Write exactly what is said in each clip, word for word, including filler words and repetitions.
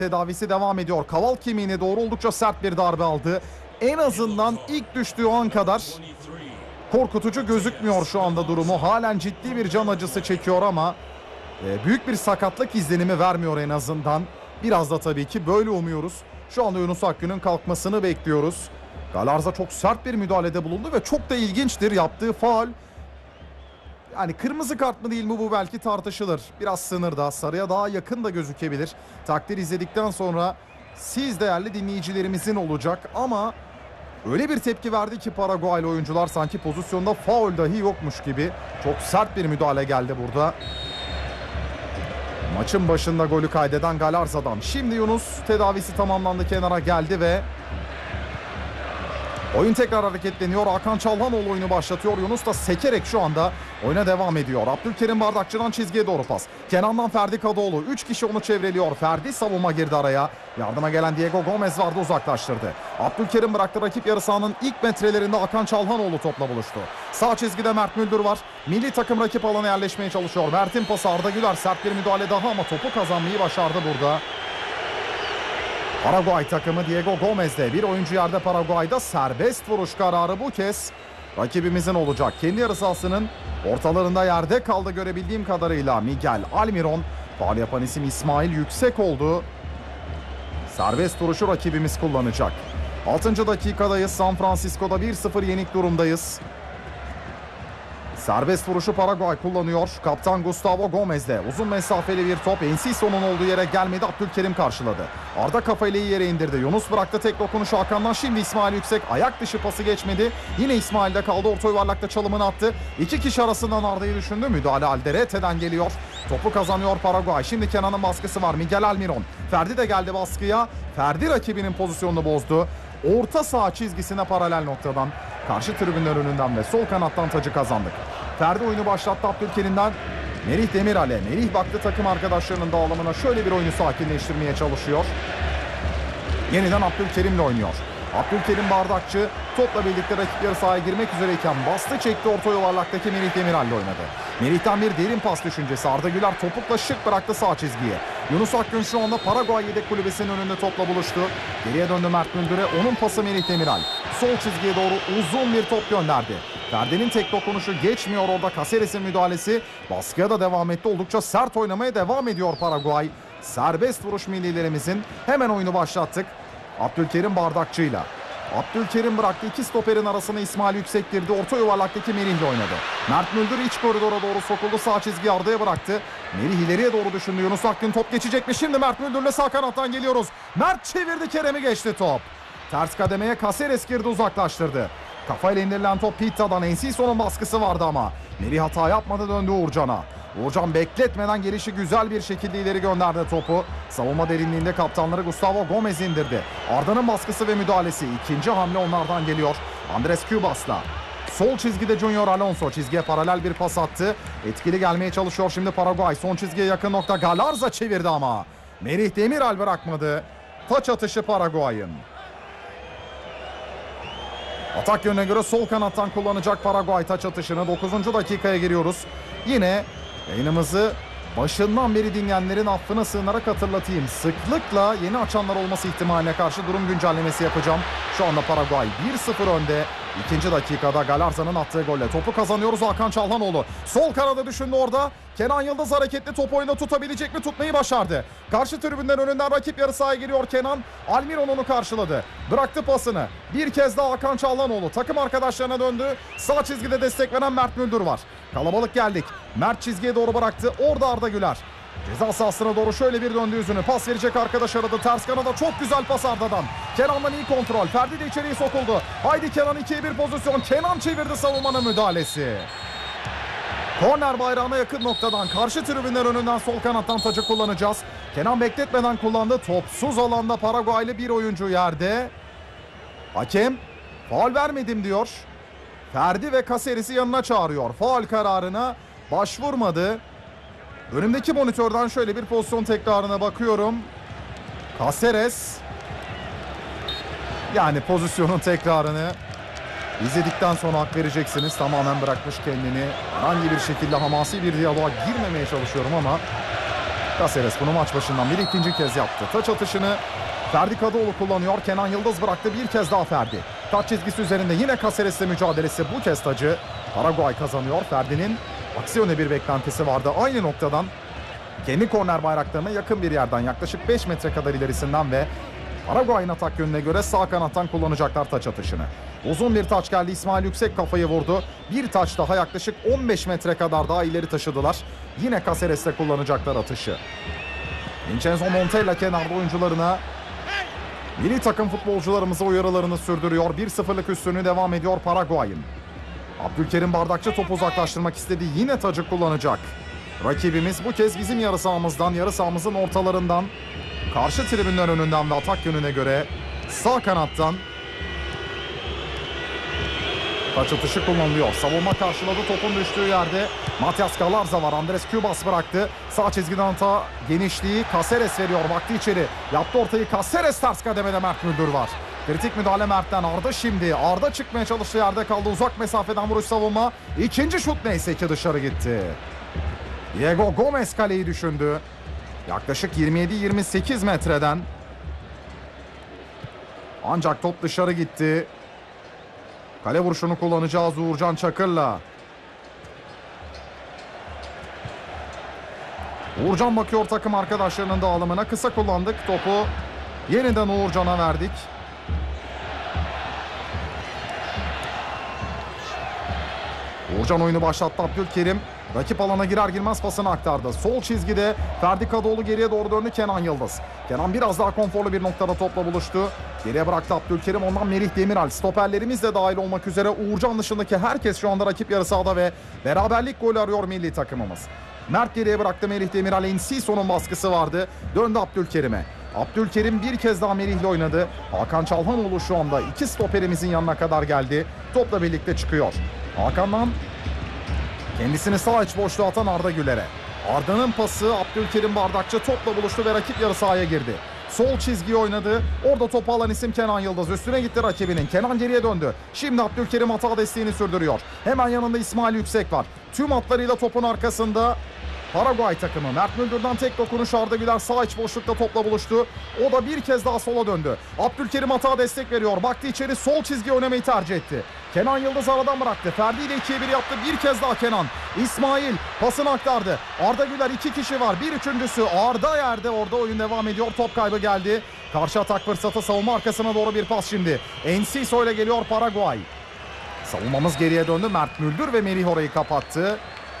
Tedavisi devam ediyor. Kaval kemiğine doğru oldukça sert bir darbe aldı. En azından ilk düştüğü an kadar korkutucu gözükmüyor şu anda durumu. Halen ciddi bir can acısı çekiyor ama e, büyük bir sakatlık izlenimi vermiyor en azından. Biraz da tabii ki böyle umuyoruz. Şu anda Yunus Akgün'ün kalkmasını bekliyoruz. Galarza çok sert bir müdahalede bulundu ve çok da ilginçtir yaptığı faul. Yani kırmızı kart mı değil mi bu belki tartışılır. Biraz sınırda, sarıya daha yakın da gözükebilir. Takdir izledikten sonra siz değerli dinleyicilerimizin olacak ama öyle bir tepki verdi ki Paraguaylı oyuncular sanki pozisyonda faul dahi yokmuş gibi. Çok sert bir müdahale geldi burada. Maçın başında golü kaydeden Galarza'dan. Şimdi Yunus tedavisi tamamlandı, kenara geldi ve oyun tekrar hareketleniyor. Hakan Çalhanoğlu oyunu başlatıyor. Yunus da sekerek şu anda oyuna devam ediyor. Abdülkerim Bardakçı'dan çizgiye doğru pas. Kenan'dan Ferdi Kadıoğlu. üç kişi onu çevreliyor. Ferdi savunma girdi araya. Yardıma gelen Diego Gomez vardı, uzaklaştırdı. Abdülkerim bıraktı, rakip yarı sahanın ilk metrelerinde Hakan Çalhanoğlu topla buluştu. Sağ çizgide Mert Müldür var. Milli takım rakip alana yerleşmeye çalışıyor. Mert'in pası, Arda Güler sert bir müdahale daha ama topu kazanmayı başardı burada. Paraguay takımı Diego Gomez'de. Bir oyuncu yerde Paraguay'da, serbest vuruş kararı bu kez rakibimizin olacak. Kendi yarı sahasının ortalarında yerde kaldı görebildiğim kadarıyla Miguel Almiron. Faul yapan isim İsmail Yüksek oldu. Serbest vuruşu rakibimiz kullanacak. altıncı dakikadayız. San Francisco'da bir sıfır yenik durumdayız. Serbest vuruşu Paraguay kullanıyor. Kaptan Gustavo Gomez'de. Uzun mesafeli bir top. Enciso'nun olduğu yere gelmedi. Abdülkerim karşıladı. Arda kafayla iyi yere indirdi. Yunus bıraktı, tek dokunuşu Hakan'dan. Şimdi İsmail Yüksek. Ayak dışı pası geçmedi. Yine İsmail'de kaldı. Orta yuvarlakta çalımını attı. İki kişi arasından Arda'yı düşündü. Müdahale Alderete'den geliyor. Topu kazanıyor Paraguay. Şimdi Kenan'ın baskısı var. Miguel Almiron. Ferdi de geldi baskıya. Ferdi rakibinin pozisyonunu bozdu. Orta saha çizgisine paralel noktadan karşı tribünler önünden ve sol kanattan tacı kazandık. Ferdi oyunu başlattı Abdülkerim'den Merih Demiral'e. Merih baktı takım arkadaşlarının dağılımına, şöyle bir oyunu sakinleştirmeye çalışıyor. Yeniden Abdülkerim'le oynuyor. Abdülkerim Bardakçı topla birlikte rakip yarı sahaya girmek üzereyken bastı çekti, orta yuvarlaktaki Merih Demiral'le oynadı. Merih'ten bir derin pas düşüncesi. Arda Güler topukla şık bıraktı sağ çizgiye. Yunus Akgün şu anda Paraguay yedek kulübesinin önünde topla buluştu. Geriye döndü Mert Müldür'e. Onun pası Merih Demiral. Sol çizgiye doğru uzun bir top gönderdi. Ferdi'nin tek dokunuşu geçmiyor orada. Caceres'in müdahalesi. Baskıya da devam etti. Oldukça sert oynamaya devam ediyor Paraguay. Serbest vuruş millilerimizin. Hemen oyunu başlattık. Abdülkerim Bardakçı'yla. Abdülkerim bıraktı, iki stoperin arasına İsmail Yüksek girdi. Orta yuvarlaktaki Merih'le oynadı. Mert Müldür iç koridora doğru sokuldu. Sağ çizgiyi Arda'ya bıraktı. Merih ileriye doğru düşündü. Yunus Akgün top geçecek mi? Şimdi Mert Müldür'le sağ kanattan geliyoruz. Mert çevirdi, Kerem'i geçti top. Ters kademeye Caceres girdi, uzaklaştırdı. Kafayla indirilen top Pitta'dan. Enciso'nun baskısı vardı ama Merih hata yapmadı, döndü Uğurcan'a. Uğurcan bekletmeden gelişi güzel bir şekilde ileri gönderdi topu. Savunma derinliğinde kaptanları Gustavo Gomez indirdi. Arda'nın baskısı ve müdahalesi. İkinci hamle onlardan geliyor. Andres Cubas'la. Sol çizgide Junior Alonso çizgiye paralel bir pas attı. Etkili gelmeye çalışıyor şimdi Paraguay. Son çizgiye yakın nokta Galarza çevirdi ama Merih Demiral bırakmadı. Taç atışı Paraguay'ın. Atak yönüne göre sol kanattan kullanacak Paraguay taç atışını. dokuzuncu dakikaya giriyoruz. Yine yayınımızı başından beri dinleyenlerin affına sığınarak hatırlatayım. Sıklıkla yeni açanlar olması ihtimaline karşı durum güncellemesi yapacağım. Şu anda Paraguay bir sıfır önde. İkinci dakikada Galarza'nın attığı golle topu kazanıyoruz. Hakan Çalhanoğlu sol kanada düşündü orada. Kenan Yıldız hareketli, top oyunda tutabilecek mi? Tutmayı başardı. Karşı tribünlerin önünden rakip yarı sahaya giriyor Kenan. Almiron onu karşıladı. Bıraktı pasını. Bir kez daha Hakan Çalhanoğlu takım arkadaşlarına döndü. Sağ çizgide destek veren Mert Müldür var. Kalabalık geldik. Mert çizgiye doğru bıraktı. Orada Arda Güler. Ceza sahasına doğru şöyle bir döndü yüzünü. Pas verecek arkadaş aradı. Ters kanada çok güzel pas Arda'dan. Kenan'dan iyi kontrol. Ferdi de içeriye sokuldu. Haydi Kenan, ikiye bir pozisyon. Kenan çevirdi, savunmanın müdahalesi. Korner bayrağına yakın noktadan karşı tribünler önünden sol kanattan tacı kullanacağız. Kenan bekletmeden kullandı. Topsuz alanda Paraguaylı bir oyuncu yerde. Hakem faul vermedim diyor. Ferdi ve Caceres'i yanına çağırıyor. Faul kararına başvurmadı. Önümdeki monitörden şöyle bir pozisyon tekrarına bakıyorum. Caceres, yani pozisyonun tekrarını izledikten sonra hak vereceksiniz. Tamamen bırakmış kendini. Herhangi bir şekilde hamasi bir diyaloğa girmemeye çalışıyorum ama Caceres bunu maç başından beri ikinci kez yaptı. Taç atışını Ferdi Kadıoğlu kullanıyor. Kenan Yıldız bıraktı. Bir kez daha Ferdi. Taç çizgisi üzerinde yine Caceres'le mücadelesi. Bu kez tacı Paraguay kazanıyor. Ferdi'nin aksi yönde bir beklentisi vardı. Aynı noktadan kendi korner bayraklarına yakın bir yerden, yaklaşık beş metre kadar ilerisinden ve Paraguay'ın atak yönüne göre sağ kanattan kullanacaklar taç atışını. Uzun bir taç geldi. İsmail Yüksek kafayı vurdu. Bir taç daha yaklaşık on beş metre kadar daha ileri taşıdılar. Yine Caceres'te kullanacaklar atışı. Vincenzo Montella kenarda oyuncularına, milli takım futbolcularımıza uyarılarını sürdürüyor. bir sıfırlık üstünlüğü devam ediyor Paraguay'ın. Abdülkerim Bardakçı topu uzaklaştırmak istedi. Yine tacı kullanacak. Rakibimiz bu kez bizim yarı sahamızdan, yarı sahamızın ortalarından, karşı tribünler önünden ve atak yönüne göre sağ kanattan taç atışı kullanılıyor. Savunma karşıladı topun düştüğü yerde. Matias Galarza var. Andres Cubas bıraktı. Sağ çizgiden ata genişliği Caceres veriyor. Baktı içeri. Yaptı ortayı. Caceres ters kademede Mert Müldür var. Kritik müdahale Mert'ten. Arda şimdi. Arda çıkmaya çalıştığı yerde kaldı. Uzak mesafeden vuruş savunma. İkinci şut neyse ki dışarı gitti. Diego Gomez kaleyi düşündü. Yaklaşık yirmi yedi yirmi sekiz metreden. Ancak top dışarı gitti. Kale vuruşunu kullanacağız Uğurcan Çakır'la. Uğurcan bakıyor takım arkadaşlarının dağılımına. Kısa kullandık topu. Yeniden Uğurcan'a verdik. Uğurcan oyunu başlattı. Abdülkerim rakip alana girer girmez pasını aktardı. Sol çizgide Ferdi Kadıoğlu geriye doğru döndü. Kenan Yıldız. Kenan biraz daha konforlu bir noktada topla buluştu. Geriye bıraktı Abdülkerim. Ondan Merih Demiral. Stoperlerimiz de dahil olmak üzere Uğurcan dışındaki herkes şu anda rakip yarı sahada ve beraberlik golü arıyor milli takımımız. Mert geriye bıraktı Merih Demiral. Ensison'un baskısı vardı. Döndü Abdülkerim'e. Abdülkerim bir kez daha Merih'le oynadı. Hakan Çalhanoğlu şu anda iki stoperimizin yanına kadar geldi. Topla birlikte çıkıyor. Hakan'dan kendisini sağ iç boşluğa atan Arda Güler'e. Arda'nın pası Abdülkerim Bardakçı topla buluştu ve rakip yarı sahaya girdi. Sol çizgiyi oynadı. Orada topu alan isim Kenan Yıldız. Üstüne gitti rakibinin. Kenan geriye döndü. Şimdi Abdülkerim hata desteğini sürdürüyor. Hemen yanında İsmail Yüksek var. Tüm hatlarıyla topun arkasında Paraguay takımı. Mert Müldür'den tek dokunuş, Arda Güler sağ iç boşlukta topla buluştu. O da bir kez daha sola döndü. Abdülkerim hata destek veriyor. Baktı içeri, sol çizgi oynamayı tercih etti. Kenan Yıldız aradan bıraktı. Ferdi ile ikiye bir yaptı. Bir kez daha Kenan. İsmail pasını aktardı. Arda Güler, iki kişi var. Bir üçüncüsü Arda yerde. Orada oyun devam ediyor. Top kaybı geldi. Karşı atak fırsatı, savunma arkasına doğru bir pas şimdi. Enciso ile geliyor Paraguay. Savunmamız geriye döndü. Mert Müldür ve Merih orayı kapattı.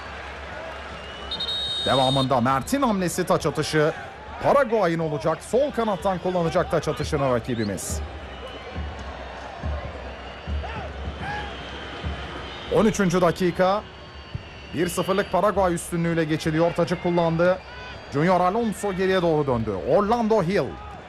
Devamında Mert'in hamlesi, taç atışı Paraguay'ın olacak. Sol kanattan kullanacak taç atışını rakibimiz. on üçüncü dakika. bir sıfırlık Paraguay üstünlüğüyle geçiliyor. Tacı kullandı. Junior Alonso geriye doğru döndü. Orlando Hill.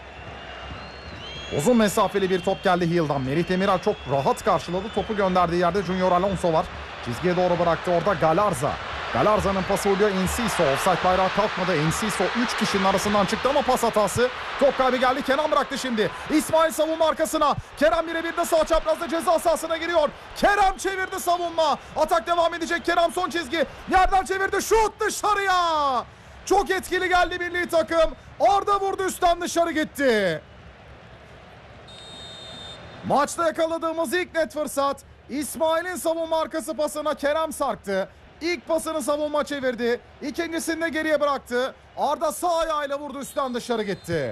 Uzun mesafeli bir top geldi Hill'dan. Merih Demiral çok rahat karşıladı. Topu gönderdiği yerde Junior Alonso var. Çizgiye doğru bıraktı orada Galarza. Galarza'nın pası oluyor. Enciso. Offside bayrağı kalkmadı. Enciso üç kişinin arasından çıktı ama pas hatası. Top kaybı geldi. Kenan bıraktı şimdi. İsmail savunma arkasına. Kerem birebir de sağ çaprazda ceza sahasına giriyor. Kerem çevirdi savunma. Atak devam edecek. Kerem son çizgi. Yerden çevirdi. Şut dışarıya. Çok etkili geldi milli takım. Arda vurdu, üstten dışarı gitti. Maçta yakaladığımız ilk net fırsat. İsmail'in savunma arkası pasına Kerem sarktı. İlk pasını savunma çevirdi. İkincisini de geriye bıraktı. Arda sağ ayağıyla vurdu, üstten dışarı gitti.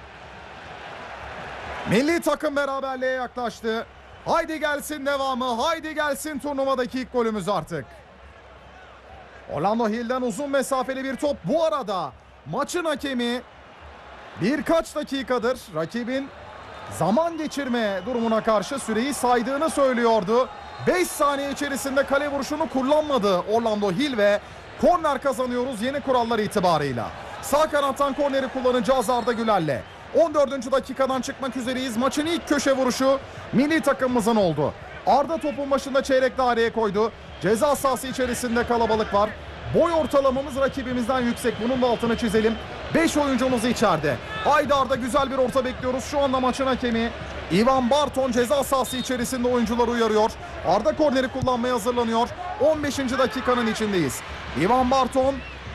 Milli takım beraberliğe yaklaştı. Haydi gelsin devamı. Haydi gelsin turnuvadaki ilk golümüz artık. Orlando Hill'den uzun mesafeli bir top. Bu arada maçın hakemi birkaç dakikadır rakibin zaman geçirme durumuna karşı süreyi saydığını söylüyordu. beş saniye içerisinde kale vuruşunu kullanmadı Orlando Hill ve korner kazanıyoruz yeni kurallar itibarıyla. Sağ kanattan korneri kullanacağız Arda Güler'le. on dördüncü dakikadan çıkmak üzereyiz. Maçın ilk köşe vuruşu milli takımımızın oldu. Arda topun başında çeyrek daireye koydu. Ceza sahası içerisinde kalabalık var. Boy ortalamamız rakibimizden yüksek. Bunun da altını çizelim. beş oyuncumuz içeride. Haydi Arda, güzel bir orta bekliyoruz. Şu anda maçın hakemi Ivan Barton ceza sahası içerisinde oyuncuları uyarıyor. Arda korneri kullanmaya hazırlanıyor. on beşinci dakikanın içindeyiz. Ivan Barton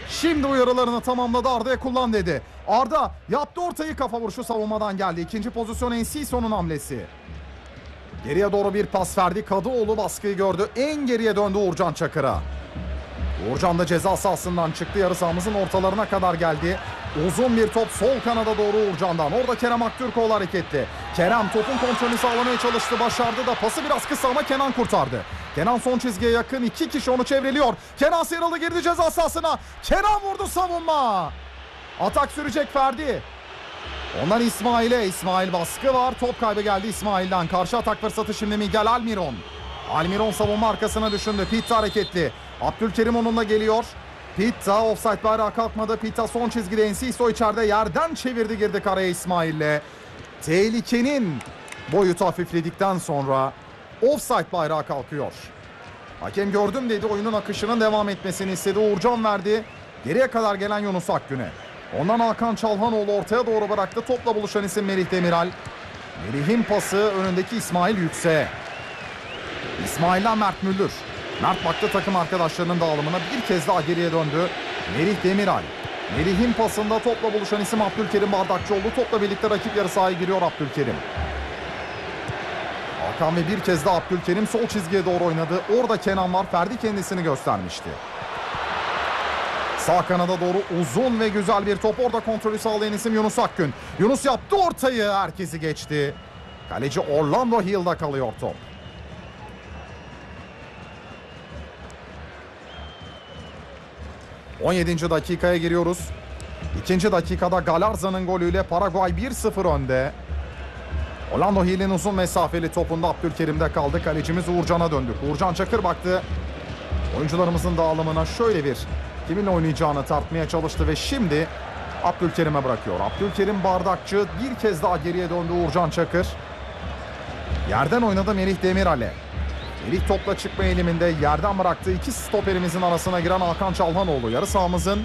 Şimdi uyarılarını tamamladı. Arda'ya kullan dedi. Arda yaptı ortayı, kafa vuruşu savunmadan geldi. İkinci pozisyon Enciso'nun hamlesi. Geriye doğru bir pas verdi. Kadıoğlu baskıyı gördü. En geriye döndü Uğurcan Çakır'a. Uğurcan da ceza sahasından çıktı. Yarı sahamızın ortalarına kadar geldi. Uzun bir top sol kanada doğru Uğurcan'dan. Orada Kerem Aktürkoğlu hareketli. Kerem topun kontrolünü sağlamaya çalıştı. Başardı da pası biraz kısa ama Kenan kurtardı. Kenan son çizgiye yakın. iki kişi onu çevreliyor. Kenan sıyrıldı, girdi ceza sahasına. Kenan vurdu, savunma. Atak sürecek Ferdi. Ondan İsmail'e. İsmail baskı var. Top kaybı geldi İsmail'den. Karşı atak fırsatı şimdi Miguel Almiron. Almiron savunma arkasına düşündü. Pitta hareketli. Abdülkerim onunla geliyor. Pitta offside bayrağı kalkmadı. Pitta son çizgide, Enciso içeride yerden çevirdi, girdi karaya İsmail'le. Tehlikenin boyutu hafifledikten sonra offside bayrağı kalkıyor. Hakem gördüm dedi, oyunun akışının devam etmesini istedi. Uğurcan verdi. Geriye kadar gelen Yunus Akgün'e. Ondan Hakan Çalhanoğlu ortaya doğru bıraktı. Topla buluşan isim Merih Demiral. Merih'in pası önündeki İsmail Yüksek'e. İsmail'den Mert Müldür. Mert baktı takım arkadaşlarının dağılımına, bir kez daha geriye döndü. Merih Demiral. Merih'in pasında topla buluşan isim Abdülkerim Bardakçıoğlu. Topla birlikte rakip yarı sahaya giriyor Abdülkerim. Hakan ve bir kez daha Abdülkerim sol çizgiye doğru oynadı. Orada Kenan var. Ferdi kendisini göstermişti. Sağ kanada doğru uzun ve güzel bir top. Orada kontrolü sağlayan isim Yunus Akgün. Yunus yaptı ortayı. Herkesi geçti. Kaleci Orlando Hill'da kalıyor top. on yedinci dakikaya giriyoruz. İkinci dakikada Galarza'nın golüyle Paraguay bir sıfır önde. Orlando Hill'in uzun mesafeli topunda Abdülkerim'de kaldı. Kalecimiz Uğurcan'a döndük. Uğurcan Çakır baktı oyuncularımızın dağılımına, şöyle bir kiminle oynayacağını tartmaya çalıştı ve şimdi Abdülkerim'e bırakıyor. Abdülkerim Bardakçı bir kez daha geriye döndü Uğurcan Çakır. Yerden oynadı Merih Demiral'e. Merih topla çıkma eğiliminde, yerden bıraktığı iki stoperimizin arasına giren Hakan Çalhanoğlu. Yarı sahamızın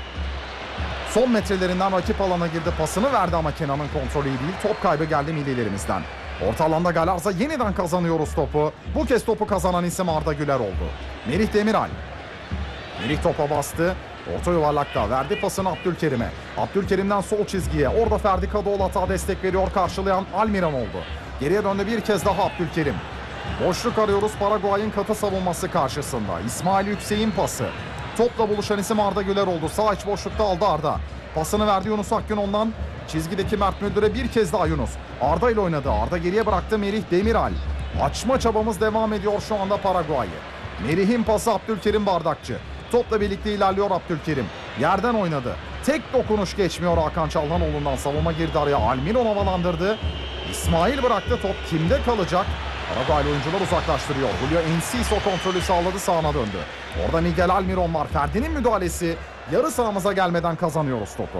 son metrelerinden rakip alana girdi. Pasını verdi ama Kenan'ın kontrolü iyi değil. Top kaybı geldi millilerimizden. Orta alanda Galarza, yeniden kazanıyoruz topu. Bu kez topu kazanan isim Arda Güler oldu. Merih Demiral. Merih topa bastı. Orta yuvarlakta verdi pasını Abdülkerim'e. Abdülkerim'den sol çizgiye. Orada Ferdi Kadıoğlu hata destek veriyor. Karşılayan Almiron oldu. Geriye döndü bir kez daha Abdülkerim. Boşluk arıyoruz Paraguay'ın katı savunması karşısında. İsmail Yüksek'in pası. Topla buluşan isim Arda Güler oldu. Sağ iç boşlukta aldı Arda. Pasını verdi Yunus Akgün ondan. Çizgideki Mert Müldür'e bir kez daha Yunus. Arda ile oynadı. Arda geriye bıraktı Merih Demiral. Açma çabamız devam ediyor şu anda Paraguay'ı. Merih'in pası Abdülkerim Bardakçı. Topla birlikte ilerliyor Abdülkerim. Yerden oynadı. Tek dokunuş geçmiyor Hakan Çalhanoğlu'ndan. Savunma girdi araya. Almiron havalandırdı. İsmail bıraktı. Top kimde kalacak? Paraguaylı oyuncular uzaklaştırıyor. Julio Enciso kontrolü sağladı, sağına döndü. Orada Miguel Almiron var. Ferdi'nin müdahalesi. Yarı sahamıza gelmeden kazanıyoruz topu.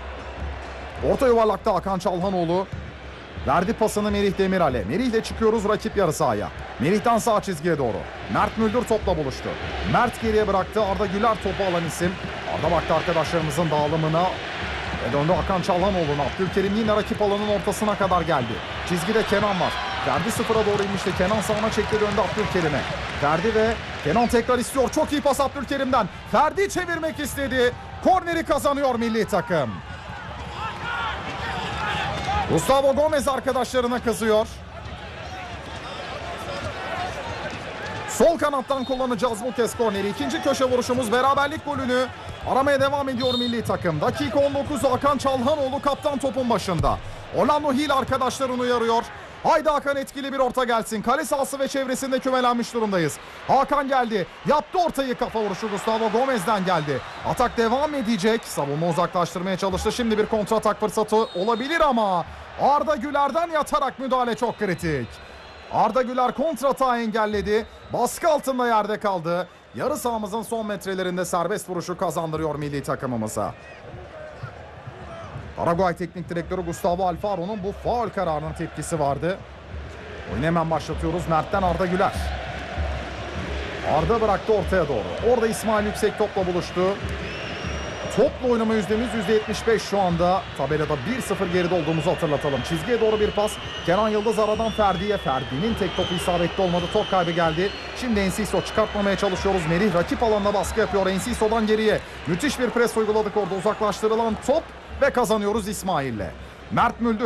Orta yuvarlakta Hakan Çalhanoğlu. Verdi pasını Merih Demiral'e. Merih'le çıkıyoruz rakip yarı sahaya. Merih'ten sağ çizgiye doğru. Mert Müldür topla buluştu. Mert geriye bıraktı. Arda Güler topu alan isim. Arda baktı arkadaşlarımızın dağılımına. Ve döndü Hakan Çalhanoğlu'na. Abdülkerim yine rakip alanın ortasına kadar geldi. Çizgide Kenan var. Ferdi sıfıra doğru inmişti. Kenan sağına çekti, döndü Abdülkerim'e. Ferdi ve Kenan tekrar istiyor. Çok iyi pas Abdülkerim'den. Ferdi çevirmek istedi. Korneri kazanıyor milli takım. Gustavo Gomez arkadaşlarına kızıyor. Sol kanattan kullanacağız bu kez korneri. İkinci köşe vuruşumuz, beraberlik golünü aramaya devam ediyor milli takım. Dakika on dokuz, Hakan Çalhanoğlu kaptan topun başında. Orlando Hill arkadaşlarını uyarıyor. Haydi Hakan, etkili bir orta gelsin. Kale sahası ve çevresinde kümelenmiş durumdayız. Hakan geldi. Yaptı ortayı, kafa vuruşu Gustavo Gomez'den geldi. Atak devam edecek. Savunma uzaklaştırmaya çalıştı. Şimdi bir kontra atak fırsatı olabilir ama Arda Güler'den yatarak müdahale çok kritik. Arda Güler kontratağı engelledi. Baskı altında yerde kaldı. Yarı sahamızın son metrelerinde serbest vuruşu kazandırıyor milli takımımıza. Paraguay Teknik Direktörü Gustavo Alfaro'nun bu faul kararının tepkisi vardı. Oyunu hemen başlatıyoruz. Mert'ten Arda Güler. Arda bıraktı ortaya doğru. Orada İsmail Yüksek topla buluştu. Topla oynama yüzdemiz yüzde yetmiş beş şu anda. Tabelada bir sıfır geride olduğumuzu hatırlatalım. Çizgiye doğru bir pas. Kenan Yıldız aradan Ferdi'ye. Ferdi'nin tek topu isabetli olmadı. Top kaybı geldi. Şimdi Enciso çıkartmamaya çalışıyoruz. Merih rakip alanına baskı yapıyor. Enciso'dan geriye. Müthiş bir pres uyguladık orada. Uzaklaştırılan top ve kazanıyoruz İsmail'le. Mert Müldür